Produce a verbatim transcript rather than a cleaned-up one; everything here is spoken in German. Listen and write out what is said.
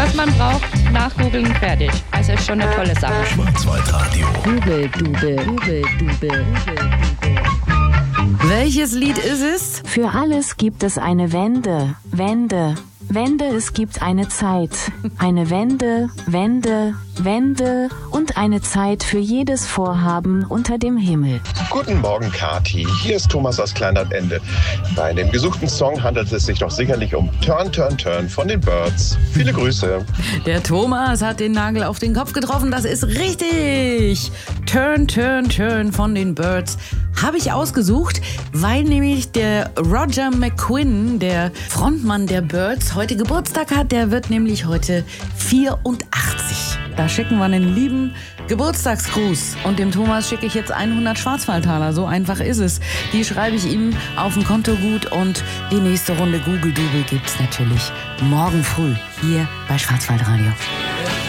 Was man braucht, nachgoogeln, fertig. Also ist schon eine tolle Sache. Schwarzwaldradio. Google, Dube, Google, Dube. Welches Lied ist es? Für alles gibt es eine Wende, Wende, Wende, es gibt eine Zeit. Eine Wende, Wende, Wende und eine Zeit für jedes Vorhaben unter dem Himmel. Guten Morgen, Kati. Hier ist Thomas aus Kleinlandende. Bei dem gesuchten Song handelt es sich doch sicherlich um Turn, Turn, Turn von den Birds. Viele Grüße. Der Thomas hat den Nagel auf den Kopf getroffen. Das ist richtig. Turn, Turn, Turn von den Birds habe ich ausgesucht, weil nämlich der Roger McGuinn, der Frontmann der Birds, heute Geburtstag hat. Der wird nämlich heute vierundachtzig. Da schicken wir einen lieben Geburtstagsgruß. Und dem Thomas schicke ich jetzt hundert Schwarzwaldtaler. So einfach ist es. Die schreibe ich ihm auf dem Kontogut. Und die nächste Runde Google Double gibt's natürlich morgen früh hier bei Schwarzwaldradio.